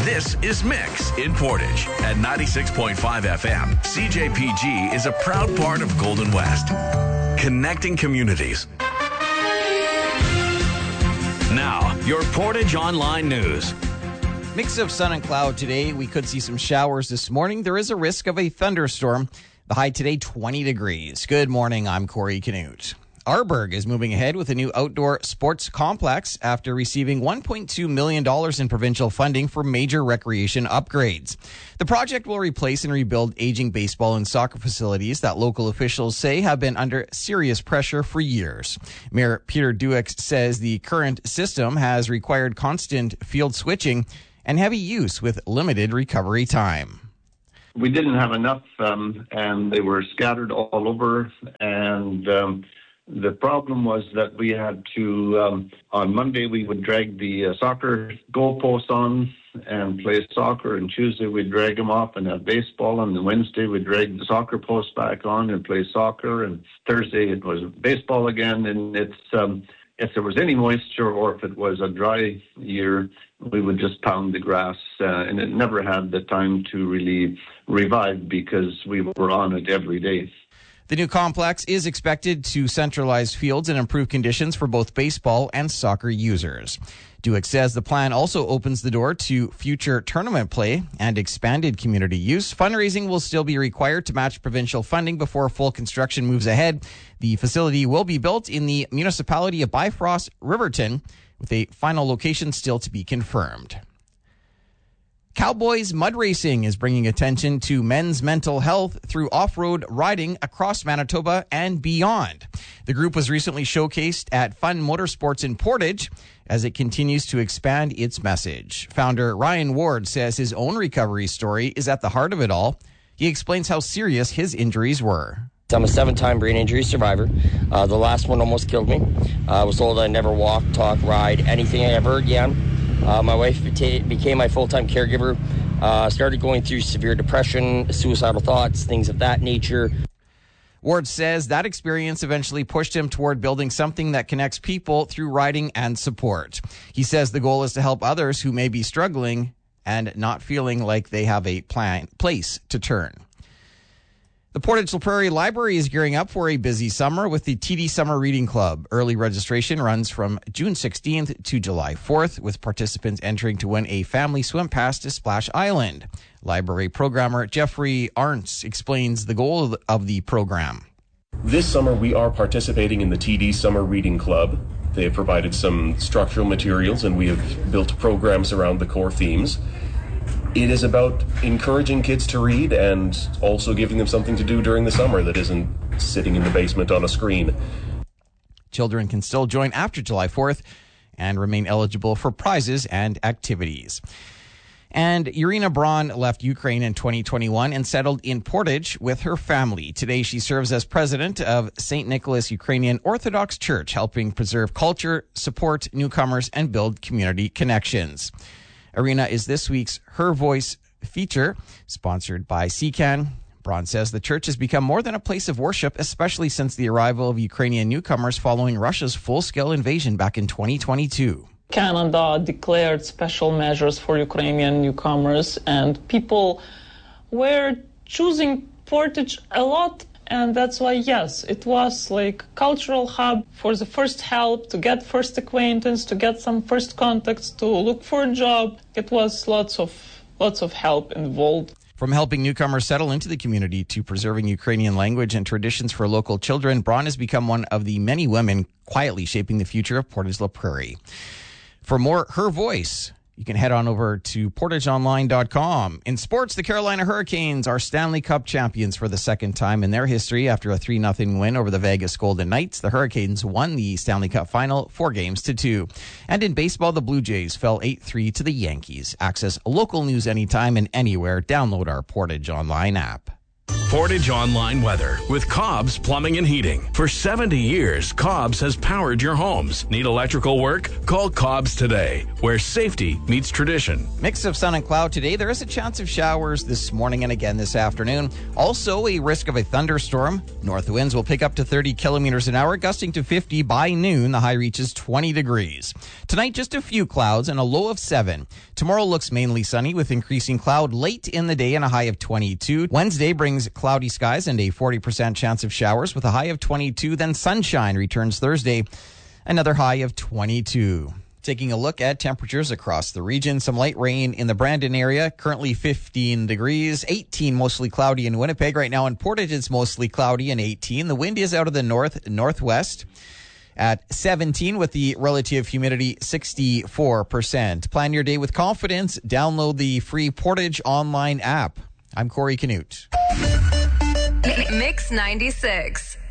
This is Mix in Portage at 96.5 FM. CJPG is a proud part of Golden West, connecting communities. Now, your Portage Online News. Mix of sun and cloud today. We could see some showers this morning. There is a risk of a thunderstorm. The high today, 20 degrees. Good morning. I'm Corey Canute. Arborg is moving ahead with a new outdoor sports complex after receiving $1.2 million in provincial funding for major recreation upgrades. The project will replace and rebuild aging baseball and soccer facilities that local officials say have been under serious pressure for years. Mayor Peter Duex says the current system has required constant field switching and heavy use with limited recovery time. We didn't have enough, and they were scattered all over, and the problem was that we had to, on Monday, we would drag the soccer goalposts on and play soccer, and Tuesday we'd drag them off and have baseball, and then Wednesday we'd drag the soccer posts back on and play soccer, and Thursday it was baseball again, and it's if there was any moisture or if it was a dry year, we would just pound the grass, and it never had the time to really revive because we were on it every day. The new complex is expected to centralize fields and improve conditions for both baseball and soccer users. Dueck says the plan also opens the door to future tournament play and expanded community use. Fundraising will still be required to match provincial funding before full construction moves ahead. The facility will be built in the municipality of Bifrost, Riverton, with a final location still to be confirmed. Cowboys Mud Racing is bringing attention to men's mental health through off-road riding across Manitoba and beyond. The group was recently showcased at Fun Motorsports in Portage as it continues to expand its message. Founder Ryan Ward says his own recovery story is at the heart of it all. He explains how serious his injuries were. I'm a 7-time brain injury survivor. The last one almost killed me. I was told I'd never walk, talk, ride, anything ever again. My wife became my full-time caregiver, started going through severe depression, suicidal thoughts, things of that nature. Ward says that experience eventually pushed him toward building something that connects people through riding and support. He says the goal is to help others who may be struggling and not feeling like they have a place to turn. The Portage La Prairie Library is gearing up for a busy summer with the TD Summer Reading Club. Early registration runs from June 16th to July 4th, with participants entering to win a family swim pass to Splash Island. Library programmer Jeffrey Arntz explains the goal of the program. This summer we are participating in the TD Summer Reading Club. They have provided some structural materials and we have built programs around the core themes. It is about encouraging kids to read and also giving them something to do during the summer that isn't sitting in the basement on a screen. Children can still join after July 4th and remain eligible for prizes and activities. And Irina Braun left Ukraine in 2021 and settled in Portage with her family. Today she serves as president of St. Nicholas Ukrainian Orthodox Church, helping preserve culture, support newcomers, and build community connections. Irina is this week's Her Voice feature, sponsored by CCAN. Braun says the church has become more than a place of worship, especially since the arrival of Ukrainian newcomers following Russia's full-scale invasion back in 2022. Canada declared special measures for Ukrainian newcomers, and people were choosing Portage a lot. And that's why, yes, it was like cultural hub for the first help, to get first acquaintance, to get some first contacts, to look for a job. It was lots of help involved. From helping newcomers settle into the community to preserving Ukrainian language and traditions for local children, Braun has become one of the many women quietly shaping the future of Portage La Prairie. For more Her Voice, you can head on over to portageonline.com. In sports, the Carolina Hurricanes are Stanley Cup champions for the second time in their history. After a 3-0 win over the Vegas Golden Knights, the Hurricanes won the Stanley Cup final 4-2. And in baseball, the Blue Jays fell 8-3 to the Yankees. Access local news anytime and anywhere. Download our Portage Online app. Portage Online Weather with Cobb's Plumbing and Heating. For 70 years, Cobb's has powered your homes. Need electrical work? Call Cobb's today, where safety meets tradition. Mix of sun and cloud today. There is a chance of showers this morning and again this afternoon. Also, a risk of a thunderstorm. North winds will pick up to 30 kilometers an hour, gusting to 50 by noon. The high reaches 20 degrees. Tonight, just a few clouds and a low of 7. Tomorrow looks mainly sunny with increasing cloud late in the day and a high of 22. Wednesday brings cloudy skies and a 40% chance of showers with a high of 22. Then sunshine returns Thursday, another high of 22. Taking a look at temperatures across the region, some light rain in the Brandon area, currently 15 degrees, 18 mostly cloudy in Winnipeg. Right now in Portage, it's mostly cloudy and 18. The wind is out of the northwest at 17 with the relative humidity 64%. Plan your day with confidence. Download the free Portage Online app. I'm Corey Canute. Mix 96.